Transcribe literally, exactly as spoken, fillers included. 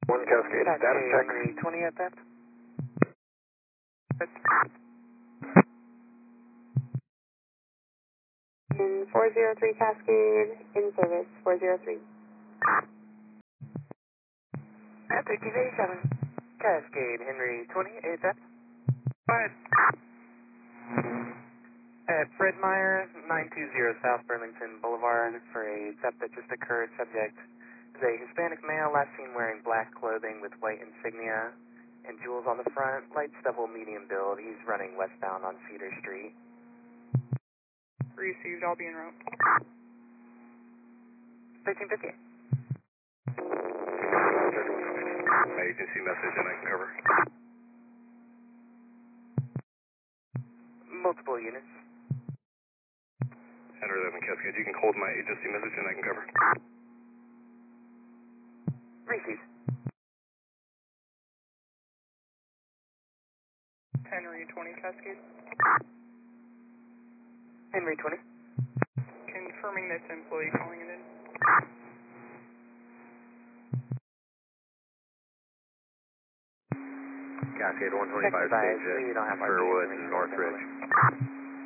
One Cascade, status check. Henry twenty at that. In four zero three Cascade, in service, four zero three. At fifty-seven. Cascade, Henry twenty, A F. Go ahead. At Fred Meyer, nine two zero South Burlington Boulevard for a theft that just occurred. Subject is a Hispanic male, last seen wearing black clothing with white insignia and jewels on the front, light stubble, medium build. He's running westbound on Cedar Street. Received, I'll be en route. thirteen fifty. My agency message and I can cover. Multiple units. Henry eleven Cascade, you can hold my agency message and I can cover. Received. Henry twenty Cascade. Henry twenty. Confirming this employee calling it in. Cascade one twenty-five, stage at Fairwood, Northridge.